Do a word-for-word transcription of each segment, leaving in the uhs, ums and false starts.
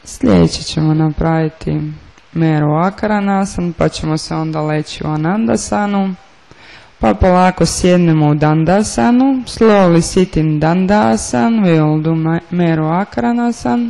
Sljedeće ćemo napraviti Meru Akaranasana, pa ćemo se onda leći u Anandasanu. Pa polako sjednemo u Dandasanu. Slowly sit in Dandasana. We will do Meru Akaranasana.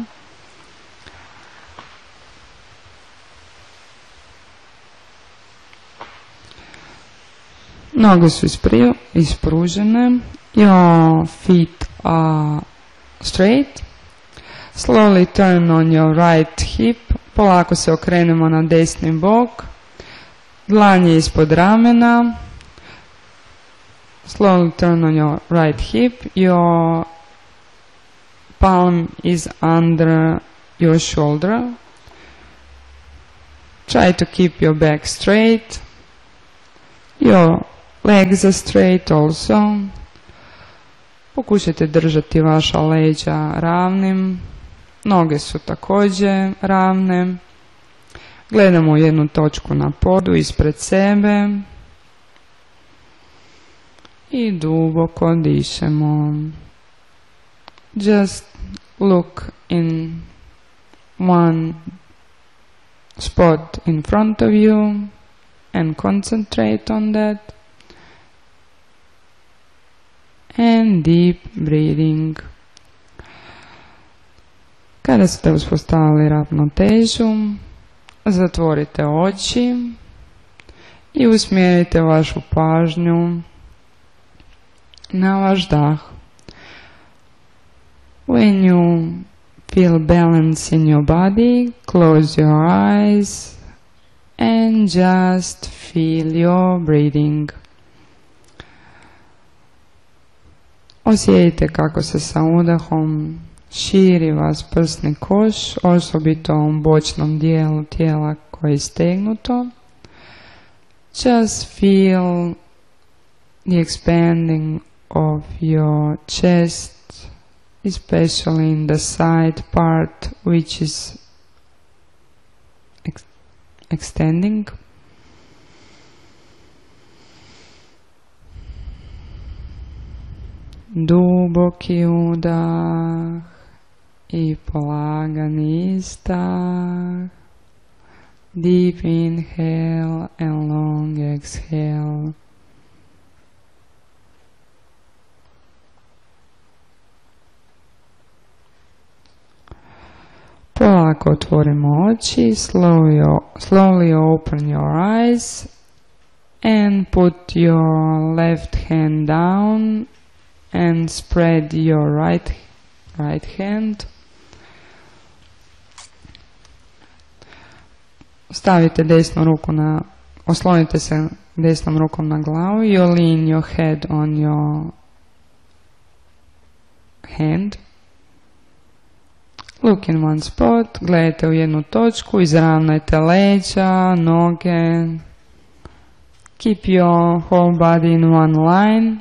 Noge su ispružene. Your feet are straight. Slowly turn on your right hip. Polako se okrenemo na desni bok. Dlanje ispod ramena. Slowly turn on your right hip. Your palm is under your shoulder. Try to keep your back straight. Your legs are straight also. Pokušajte držati vaša leđa ravnim. Noge su također ravne. Gledamo u jednu točku na podu ispred sebe. I duboko dišemo. Just look in one spot in front of you and concentrate on that. And deep breathing. Kada ste uspostavili ravnotežu, zatvorite oči i usmjerite vašu pažnju na vaš dah. When you feel balance in your body, close your eyes and just feel your breathing. Osjetite kako se sa udahom širi vas prsni koš, osobito u ovom bočnom dijelu tijela koje je stegnuto. Just feel the expanding of your chest, especially in the side part which is ex extending. Duboki udah i polagani izdah. Deep inhale and long exhale. Polako otvorimo oči, slowly, slowly open your eyes and put your left hand down and spread your right, right hand. Stavite desnu ruku na, oslonite se desnom rukom na glavu. You lean your head on your hand. Look in one spot, gledajte u jednu točku, izravnajte leđa, noge. Keep your whole body in one line.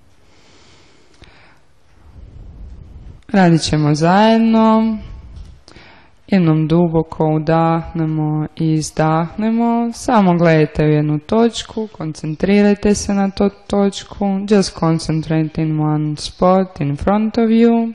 Radit ćemo zajedno. Jednom duboko udahnemo i izdahnemo. Samo gledajte u jednu točku, koncentrirajte se na tu točku. Just concentrate in one spot in front of you.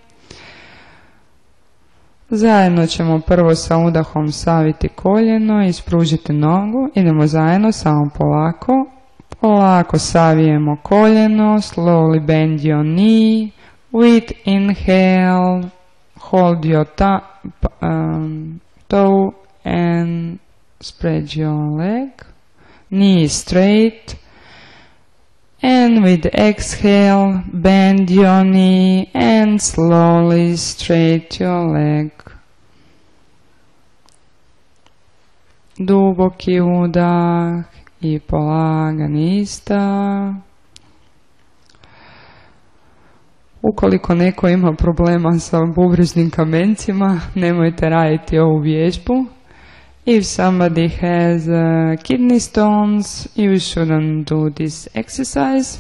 Zajedno ćemo prvo sa udahom saviti koljeno i spružiti nogu. Idemo zajedno, samo polako. Polako savijemo koljeno. Slowly bend your knee. With inhale, hold your ta um, toe and spread your leg. Knee straight. And with exhale, bend your knee and slowly straight your leg. Duboki udah i polagan izdah. Ukoliko neko ima problema sa bubrežnim kamencima, nemojte raditi ovu vježbu. If somebody has uh, kidney stones, you shouldn't do this exercise.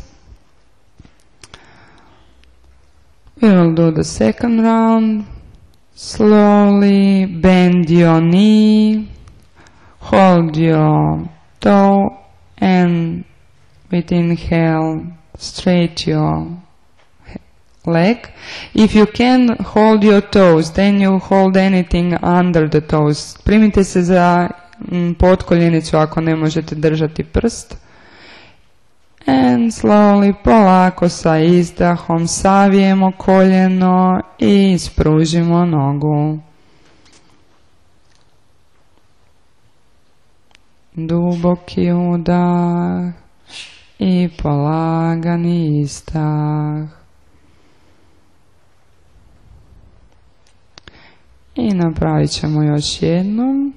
We will do the second round. Slowly bend your knee, hold your toe, and with inhale, straight your leg. If you can hold your toes, then you hold anything under the toes. Primite se za potkoljenicu ako ne možete držati prst. And slowly, polako sa izdahom savijemo koljeno i ispružimo nogu. Duboki udah i polagani izdah. I napravit ćemo još jednom.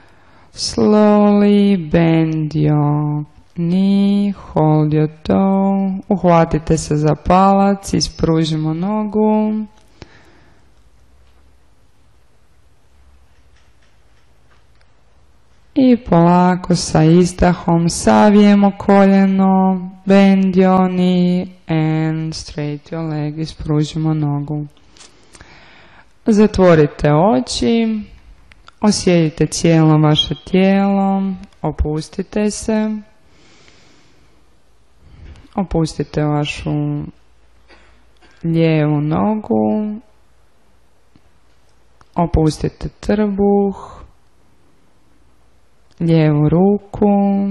Slowly bend your knee, hold your toe. Uhvatite se za palac, ispružimo nogu. I polako sa izdahom savijemo koljeno, bend your knee and straight your leg, ispružimo nogu. Zatvorite oči, osjetite cijelo vaše tijelo, opustite se, opustite vašu lijevu nogu, opustite trbuh, lijevu ruku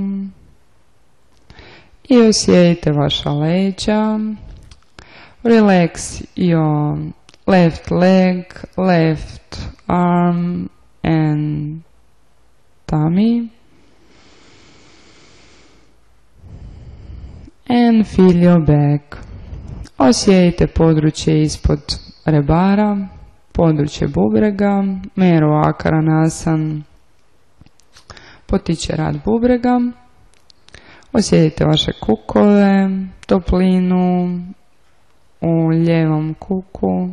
i osjetite vaša leđa. Relax your left leg, left arm and tummy. And feel your back. Osjetite područje ispod rebara, područje bubrega. Meru Akaranasan potiče rad bubrega. Osjetite vaše kukove, toplinu u lijevom kuku.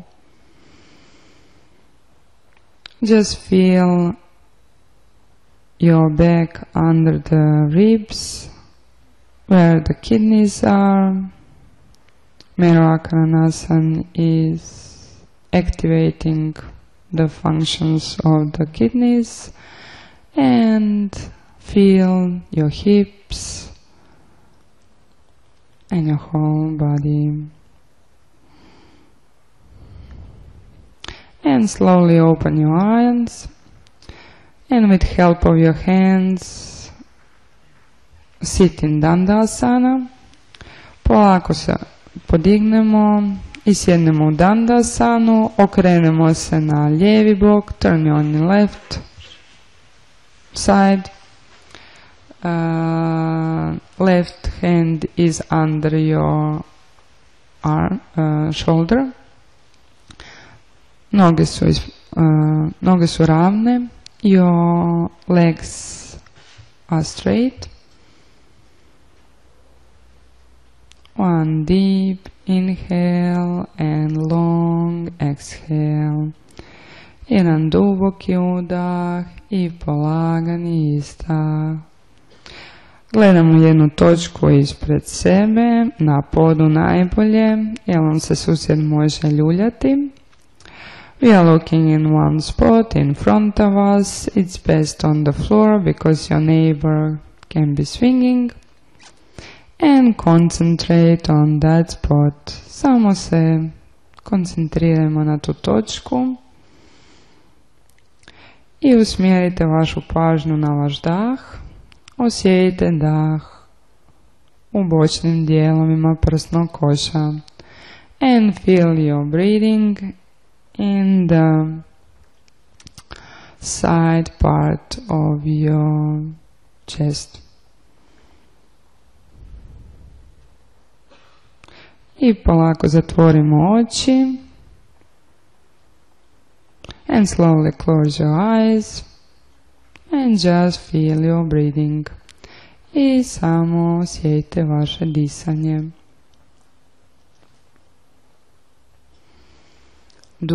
Just feel your back under the ribs, where the kidneys are. Meru Akaranasan is activating the functions of the kidneys. And feel your hips and your whole body. And slowly open your eyes. And with help of your hands, sit in Dandasana. Polako se podignemo i sjednemo u Dandasanu. Okrenemo se na lijevi bok. Turn on the left side. Uh, left hand is under your arm, uh, shoulder. Noge su, uh, noge su ravne. Your legs are straight. One deep inhale and long exhale. Jedan duboki udah i polagani izdah. Gledamo jednu točku ispred sebe, na podu najbolje, jer vam se susjed može ljuljati. We are looking in one spot in front of us. It's best on the floor because your neighbor can be swinging. And concentrate on that spot. Samo se koncentrirajmo na tu točku. I usmjerite vašu pažnju na vaš dah. Osjetite dah u bočnim dijelovima prsnog koša. And feel your breathing in the side part of your chest. I polako zatvorimo oči. And slowly close your eyes. And just feel your breathing. I samo osjetite vaše disanje.